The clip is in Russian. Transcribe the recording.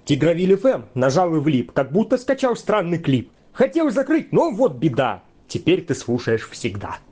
Тигровиль ФМ нажал и влип, как будто скачал странный клип. Хотел закрыть, но вот беда. Теперь ты слушаешь всегда.